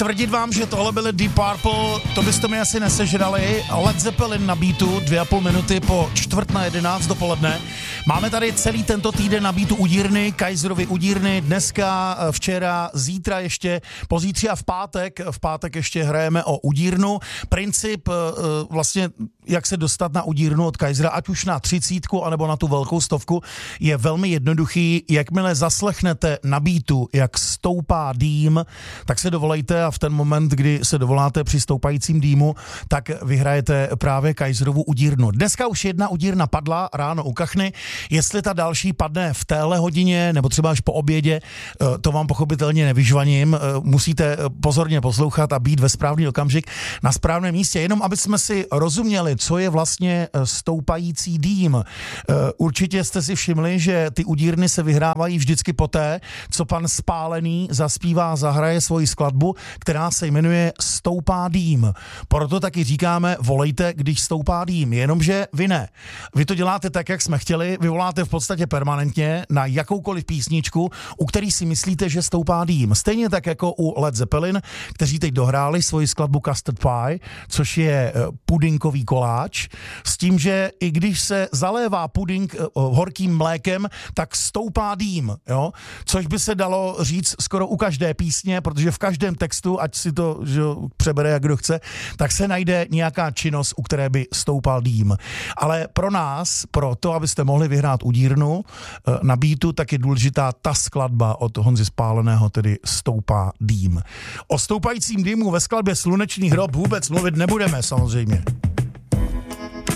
Tvrdit vám, že tohle byly Deep Purple, to byste mi asi nesežrali. Led Zeppelin na beatu, 2,5 minuty po 10:45 dopoledne. Máme tady celý tento týden na beatu udírny, Kaiserovy udírny, dneska, včera, zítra ještě, pozítří a v pátek ještě hrajeme o udírnu. Princip vlastně, jak se dostat na udírnu od Kaisera, ať už na 30 anebo na tu velkou 100, je velmi jednoduchý. Jakmile zaslechnete na beatu, jak stoupá dým, tak se dovolejte a v ten moment, kdy se dovoláte při stoupajícím dýmu, tak vyhrajete právě Kaiserovu udírnu. Dneska už jedna udírna padla ráno u Kachny. Jestli ta další padne v téhle hodině nebo třeba až po obědě, to vám pochopitelně nevyžvaním. Musíte pozorně poslouchat a být ve správný okamžik na správném místě. Jenom aby jsme si rozuměli, co je vlastně stoupající dým. Určitě jste si všimli, že ty udírny se vyhrávají vždycky poté, co pan Spálený zaspívá, zahraje svoji skladbu, která se jmenuje Stoupá dým. Proto taky říkáme, volejte, když stoupá dým. Jenomže vy ne. Vy to děláte tak, jak jsme chtěli, vy voláte v podstatě permanentně na jakoukoliv písničku, u který si myslíte, že stoupá dým. Stejně tak jako u Led Zeppelin, kteří teď dohráli svoji skladbu Custard Pie, což je pudinkový koláč, s tím, že i když se zalévá puding horkým mlékem, tak stoupá dým, jo? Což by se dalo říct skoro u každé písně, protože v každém textu, ať si to přebere jak kdo chce, tak se najde nějaká činnost, u které by stoupal dým. Ale pro nás, pro to, abyste mohli vyhrát udírnu na beatu, tak je důležitá ta skladba od Honzy Spáleného, tedy Stoupá dým. O stoupajícím dýmu ve skladbě Slunečný hrob vůbec mluvit nebudeme samozřejmě.